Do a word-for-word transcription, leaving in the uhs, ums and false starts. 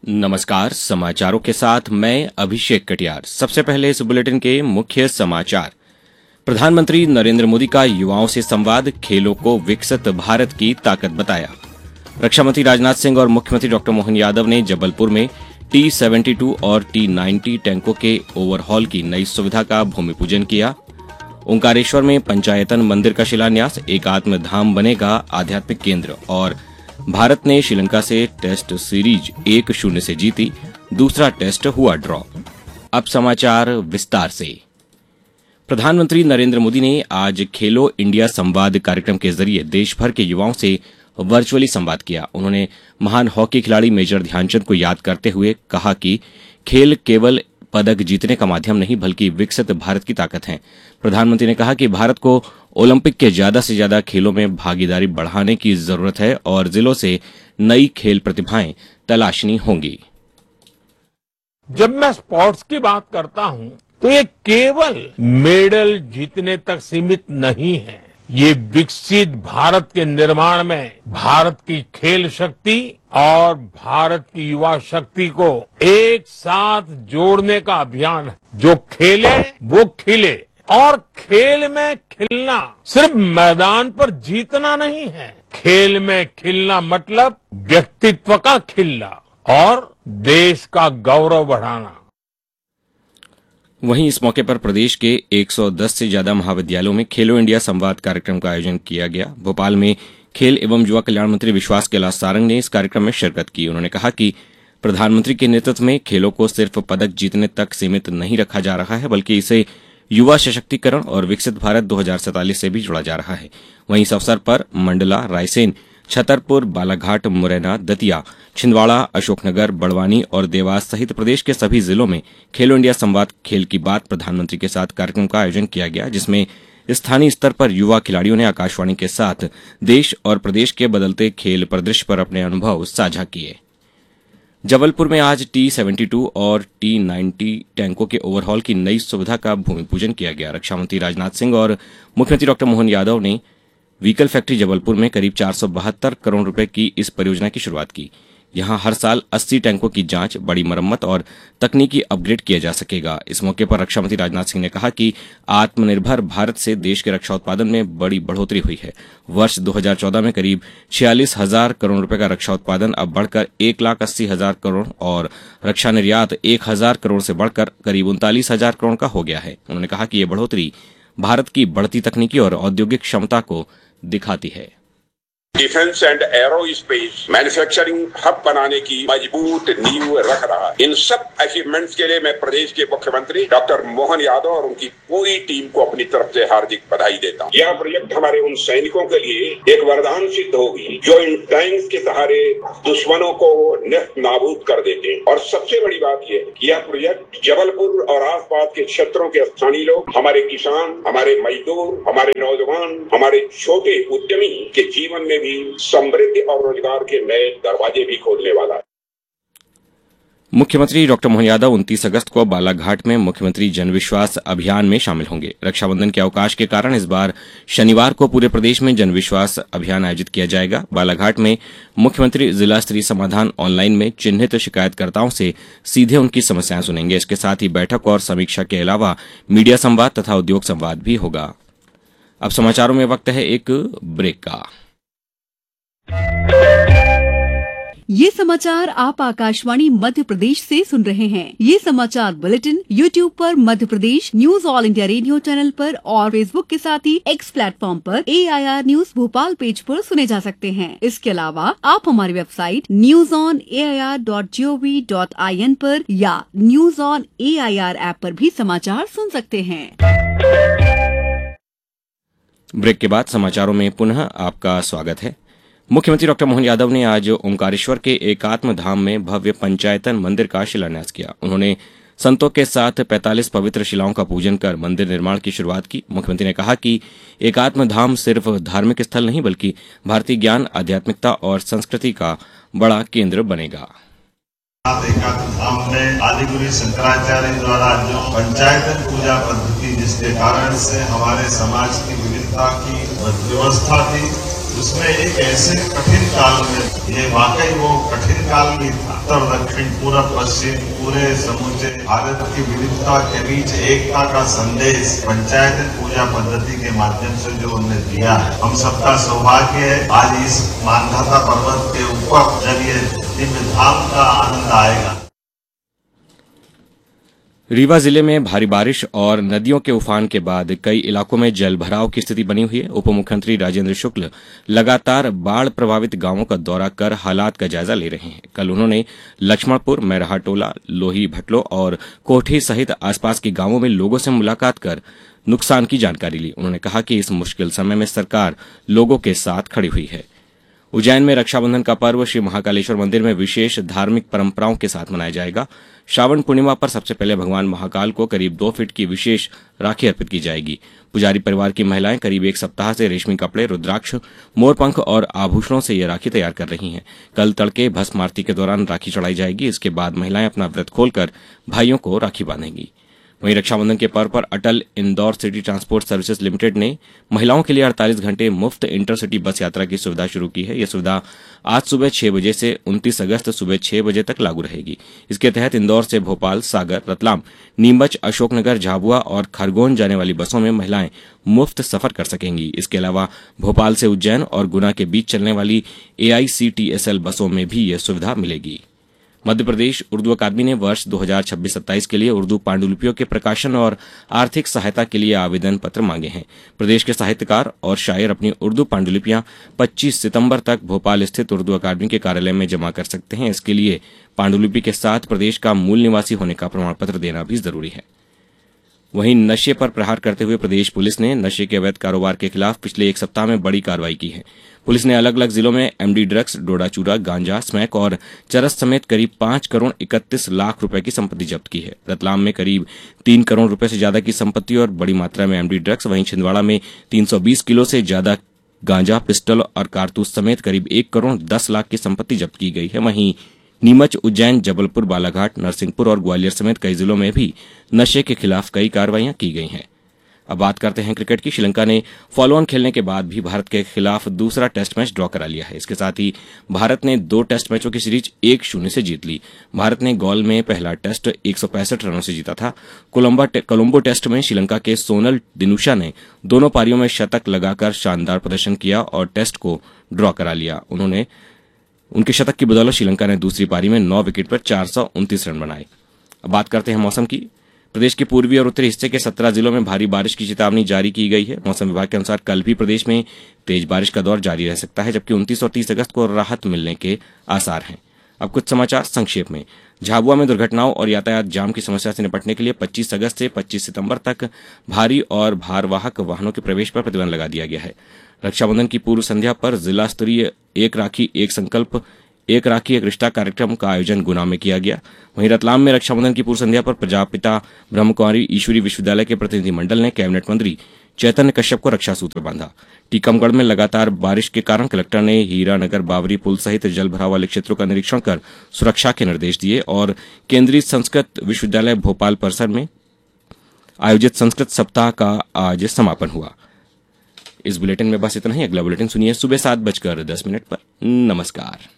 नमस्कार, समाचारों के साथ मैं अभिषेक कटियार। सबसे पहले इस बुलेटिन के मुख्य समाचार। प्रधानमंत्री नरेंद्र मोदी का युवाओं से संवाद, खेलों को विकसित भारत की ताकत बताया। रक्षा मंत्री राजनाथ सिंह और मुख्यमंत्री डॉक्टर मोहन यादव ने जबलपुर में टी सेवेंटी टू और टी नाइन्टी टैंकों के ओवरहॉल की नई सुविधा का भूमि पूजन किया। ओंकारेश्वर में पंचायतन मंदिर का शिलान्यास, एकात्म धाम बनेगा आध्यात्मिक केंद्र। और भारत ने श्रीलंका से टेस्ट सीरीज एक शून्य से जीती, दूसरा टेस्ट हुआ ड्रॉ। अब समाचार विस्तार से। प्रधानमंत्री नरेंद्र मोदी ने आज खेलो इंडिया संवाद कार्यक्रम के जरिए देश भर के युवाओं से वर्चुअली संवाद किया। उन्होंने महान हॉकी खिलाड़ी मेजर ध्यानचंद को याद करते हुए कहा कि खेल केवल पदक जीतने का माध्यम नहीं बल्कि विकसित भारत की ताकत है। प्रधानमंत्री ने कहा कि भारत को ओलंपिक के ज्यादा से ज्यादा खेलों में भागीदारी बढ़ाने की जरूरत है और जिलों से नई खेल प्रतिभाएं तलाशनी होंगी। जब मैं स्पोर्ट्स की बात करता हूं तो ये केवल मेडल जीतने तक सीमित नहीं है। ये विकसित भारत के निर्माण में भारत की खेल शक्ति और भारत की युवा शक्ति को एक साथ जोड़ने का अभियान है। जो खेले वो खिले, और खेल में खिलना सिर्फ मैदान पर जीतना नहीं है। खेल में खिलना मतलब व्यक्तित्व का खिलना और देश का गौरव बढ़ाना। वहीं इस मौके पर प्रदेश के एक सौ दस से ज्यादा महाविद्यालयों में खेलो इंडिया संवाद कार्यक्रम का आयोजन किया गया। भोपाल में खेल एवं युवा कल्याण मंत्री विश्वास कैलाश सारंग ने इस कार्यक्रम में शिरकत की। उन्होंने कहा कि प्रधानमंत्री के नेतृत्व में खेलों को सिर्फ पदक जीतने तक सीमित नहीं रखा जा रहा है बल्कि इसे युवा सशक्तिकरण और विकसित भारत दो हजार सैंतालीस से भी जोड़ा जा रहा है। वहीं इस अवसर पर मंडला, रायसेन, छतरपुर, बालाघाट, मुरैना, दतिया, छिंदवाड़ा, अशोकनगर, बड़वानी और देवास सहित प्रदेश के सभी जिलों में खेलो इंडिया संवाद खेल की बात प्रधानमंत्री के साथ कार्यक्रम का आयोजन किया गया, जिसमें स्थानीय स्तर पर युवा खिलाड़ियों ने आकाशवाणी के साथ देश और प्रदेश के बदलते खेल परिदृश्य पर अपने अनुभव साझा किए। जबलपुर में आज टी सेवेंटी टू और टी नाइन्टी टैंकों के ओवरहॉल की नई सुविधा का भूमि पूजन किया गया। रक्षा मंत्री राजनाथ सिंह और मुख्यमंत्री डॉक्टर मोहन यादव ने व्हीकल फैक्ट्री जबलपुर में करीब चार सौ बहत्तर करोड़ रुपए की इस परियोजना की शुरुआत की। यहां हर साल अस्सी टैंकों की जांच, बड़ी मरम्मत और तकनीकी अपग्रेड किया जा सकेगा। इस मौके पर रक्षा मंत्री राजनाथ सिंह ने कहा कि आत्मनिर्भर भारत से देश के रक्षा उत्पादन में बड़ी बढ़ोतरी हुई है। वर्ष दो हजार चौदह में करीब छियालीस हजार करोड़ रुपए का रक्षा उत्पादन अब बढ़कर एक लाख अस्सी हजार करोड़ और रक्षा निर्यात एक हजार करोड़ से बढ़कर करीब उनतालीस हजार करोड़ का हो गया है। उन्होंने कहा कि ये बढ़ोतरी भारत की बढ़ती तकनीकी और औद्योगिक क्षमता को दिखाती है। Defence and aerospace manufacturing hub बनाने की मजबूत नींव रख रहा है। इन सब अचीवमेंट्स के लिए मैं प्रदेश के मुख्यमंत्री डॉक्टर मोहन यादव और उनकी पूरी टीम को अपनी तरफ से हार्दिक बधाई देता हूँ। यह प्रोजेक्ट हमारे उन सैनिकों के लिए एक वरदान सिद्ध होगी जो इन टैंक्स के सहारे दुश्मनों को नेस्त नाबूद कर देते हैं। और सबसे बड़ी बात यह कि यह प्रोजेक्ट जबलपुर और आसपास के क्षेत्रों के स्थानीय लोग, हमारे किसान, हमारे मजदूर, हमारे नौजवान, हमारे छोटे उद्यमी के जीवन में समृद्धि और रोजगार के नए दरवाजे भी खोलने वाला है। मुख्यमंत्री डॉक्टर मोहन यादव उनतीस अगस्त को बालाघाट में मुख्यमंत्री जनविश्वास अभियान में शामिल होंगे। रक्षाबंधन के अवकाश के कारण इस बार शनिवार को पूरे प्रदेश में जनविश्वास अभियान आयोजित किया जाएगा। बालाघाट में मुख्यमंत्री जिला स्तरीय समाधान ऑनलाइन में चिन्हित शिकायतकर्ताओं से सीधे उनकी समस्याएं सुनेंगे। इसके साथ ही बैठक और समीक्षा के अलावा मीडिया संवाद तथा उद्योग संवाद भी होगा। अब समाचारों में वक्त है एक ब्रेक का। ये समाचार आप आकाशवाणी मध्य प्रदेश से सुन रहे हैं। ये समाचार बुलेटिन यूट्यूब पर Madhya Pradesh news all India radio channel पर और फेसबुक के साथ ही एक्स प्लेटफॉर्म पर ए I R news Bhopal page पर सुने जा सकते हैं। इसके अलावा आप हमारी website news on A I R dot G O V dot I N पर या news on A I R app पर भी समाचार सुन सकते हैं। ब्रेक के बाद समाचारों में पुनः आपका स्वागत है। मुख्यमंत्री डॉक्टर मोहन यादव ने आज ओंकारेश्वर के एकात्म धाम में भव्य पंचायतन मंदिर का शिलान्यास किया। उन्होंने संतों के साथ पैंतालीस पवित्र शिलाओं का पूजन कर मंदिर निर्माण की शुरुआत की। मुख्यमंत्री ने कहा कि एकात्म धाम सिर्फ धार्मिक स्थल नहीं बल्कि भारतीय ज्ञान, आध्यात्मिकता और संस्कृति का बड़ा केंद्र बनेगा। एकात्म धाम में आदिगुरु शंकराचार्य द्वारा जो पंचायतन पूजा पद्धति जिसके कारण से हमारे समाज की विविधता की व्यवस्था थी उसमें एक ऐसे कठिन काल में ये वाकई वो कठिन काल भी था। उत्तर दक्षिण पूरब पश्चिम पूरे समूचे भारत की विविधता के बीच एकता का संदेश पंचायत पूजा पद्धति के माध्यम से जो उन्होंने दिया है, हम सबका सौभाग्य है आज इस मानधाता पर्वत के ऊपर जब ये दिव्य धाम का आनंद आएगा। रीवा जिले में भारी बारिश और नदियों के उफान के बाद कई इलाकों में जल भराव की स्थिति बनी हुई है। उप मुख्यमंत्री राजेंद्र शुक्ल लगातार बाढ़ प्रभावित गांवों का दौरा कर हालात का जायजा ले रहे हैं। कल उन्होंने लक्ष्मणपुर, मैरहा टोला, लोही भटलो और कोठी सहित आसपास के गांवों में लोगों से मुलाकात कर नुकसान की जानकारी ली। उन्होंने कहा कि इस मुश्किल समय में सरकार लोगों के साथ खड़ी हुई है। उज्जैन में रक्षाबंधन का पर्व श्री महाकालेश्वर मंदिर में विशेष धार्मिक परंपराओं के साथ मनाया जाएगा। श्रावण पूर्णिमा पर सबसे पहले भगवान महाकाल को करीब दो फीट की विशेष राखी अर्पित की जाएगी। पुजारी परिवार की महिलाएं करीब एक सप्ताह से रेशमी कपड़े, रुद्राक्ष, मोरपंख और आभूषणों से ये राखी तैयार कर रही हैं। कल तड़के भस्म आरती के दौरान राखी चढ़ाई जाएगी। इसके बाद महिलाएं अपना व्रत खोलकर भाइयों को राखी बांधेंगी। वहीं रक्षाबंधन के पर्व पर अटल Indore city transport services limited ने महिलाओं के लिए अड़तालीस घंटे मुफ्त इंटरसिटी बस यात्रा की सुविधा शुरू की है। यह सुविधा आज सुबह छह बजे से उनतीस अगस्त सुबह छह बजे तक लागू रहेगी। इसके तहत इंदौर से भोपाल, सागर, रतलाम, नीमच, अशोकनगर, झाबुआ और खरगोन जाने वाली बसों में महिलाएं मुफ्त सफर कर सकेंगी। इसके अलावा भोपाल से उज्जैन और गुना के बीच चलने वाली एआईसीटीएसएल बसों में भी यह सुविधा मिलेगी। मध्य प्रदेश उर्दू अकादमी ने वर्ष दो हज़ार छब्बीस सत्ताईस के लिए उर्दू पांडुलिपियों के प्रकाशन और आर्थिक सहायता के लिए आवेदन पत्र मांगे हैं। प्रदेश के साहित्यकार और शायर अपनी उर्दू पांडुलिपियां पच्चीस सितंबर तक भोपाल स्थित उर्दू अकादमी के कार्यालय में जमा कर सकते हैं। इसके लिए पांडुलिपि के साथ प्रदेश का मूल निवासी होने का प्रमाण पत्र देना भी जरूरी है। वहीं नशे पर प्रहार करते हुए प्रदेश पुलिस ने नशे के अवैध कारोबार के खिलाफ पिछले एक सप्ताह में बड़ी कार्रवाई की है। पुलिस ने अलग अलग जिलों में एमडी ड्रग्स, डोडा चूरा, गांजा, स्मैक और चरस समेत करीब पांच करोड़ इकतीस लाख रुपए की संपत्ति जब्त की है। रतलाम में करीब तीन करोड़ रुपए से ज्यादा की संपत्ति और बड़ी मात्रा में एमडी ड्रग्स, वहीं छिंदवाड़ा में तीन सौ बीस किलो से ज्यादा गांजा, पिस्टल और कारतूस समेत करीब एक करोड़ दस लाख की संपत्ति जब्त की गई है। वहीं नीमच, उज्जैन, जबलपुर, बालाघाट, नरसिंहपुर और ग्वालियर समेत कई जिलों में भी नशे के खिलाफ कई कार्रवाइयां की गई हैं। अब बात करते हैं क्रिकेट की। श्रीलंका ने फॉलो ऑन खेलने के बाद भी भारत के खिलाफ दूसरा टेस्ट मैच ड्रॉ करा लिया है। इसके साथ ही भारत ने दो टेस्ट मैचों की सीरीज एक शून्य से जीत ली। भारत ने गॉल में पहला टेस्ट एक सौ पैंसठ रनों से जीता था। कोलंबो टेस्ट में श्रीलंका के सोनल दिनुशा ने दोनों पारियों में शतक लगाकर शानदार प्रदर्शन किया और टेस्ट को ड्रॉ करा लिया। उन्होंने उनके शतक की बदौलत श्रीलंका ने दूसरी पारी में नौ विकेट पर चार सौ उनतीस रन बनाए। अब बात करते हैं मौसम की। प्रदेश के पूर्वी और उत्तरी हिस्से के सत्रह जिलों में भारी बारिश की चेतावनी जारी की गई है। मौसम विभाग के अनुसार कल भी प्रदेश में तेज बारिश का दौर जारी रह सकता है, जबकि उनतीस और तीस अगस्त को राहत मिलने के आसार हैं। अब कुछ समाचार संक्षेप में। झाबुआ में दुर्घटनाओं और यातायात जाम की समस्या से निपटने के लिए पच्चीस अगस्त से पच्चीस सितंबर तक भारी और भारवाहक वाहनों के प्रवेश पर प्रतिबंध लगा दिया गया है। रक्षाबंधन की पूर्व संध्या पर जिला स्तरीय एक राखी एक संकल्प एक राखी एक रिश्ता कार्यक्रम का आयोजन गुना में किया गया। वहीं रतलाम में रक्षाबंधन की पूर्व संध्या पर प्रजापिता ब्रह्मकुमारी ईश्वरी विश्वविद्यालय के प्रतिनिधि मंडल ने कैबिनेट मंत्री चैतन्य कश्यप को रक्षा सूत्र बांधा। टीकमगढ़ में लगातार बारिश के कारण कलेक्टर ने हीरानगर बावरी पुल सहित जल भराव वाले क्षेत्रों का निरीक्षण कर सुरक्षा के निर्देश दिए और केंद्रीय संस्कृत विश्वविद्यालय भोपाल परिसर में आयोजित संस्कृत सप्ताह का आज समापन हुआ। इस बुलेटिन में बस इतना ही। अगला बुलेटिन सुनिए सुबह सात बजकर दस मिनट पर। नमस्कार।